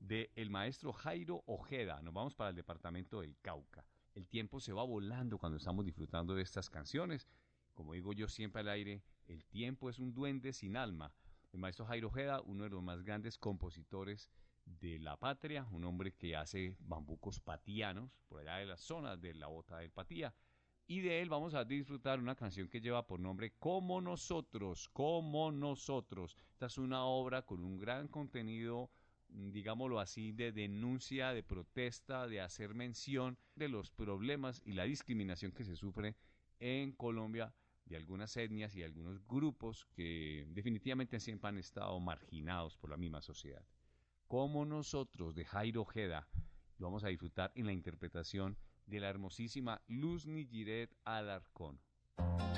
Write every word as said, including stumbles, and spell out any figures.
de el maestro Jairo Ojeda. Nos vamos para el departamento del Cauca. El tiempo se va volando cuando estamos disfrutando de estas canciones. Como digo yo siempre al aire, el tiempo es un duende sin alma. El maestro Jairo Ojeda, uno de los más grandes compositores de la patria, un hombre que hace bambucos patianos, por allá de las zonas de la bota del Patía. Y de él vamos a disfrutar una canción que lleva por nombre Como Nosotros, Como Nosotros. Esta es una obra con un gran contenido, digámoslo así, de denuncia, de protesta, de hacer mención de los problemas y la discriminación que se sufre en Colombia de algunas etnias y algunos grupos que definitivamente siempre han estado marginados por la misma sociedad. Como Nosotros, de Jairo Ojeda, lo vamos a disfrutar en la interpretación de la hermosísima Luz Nijiret Alarcón.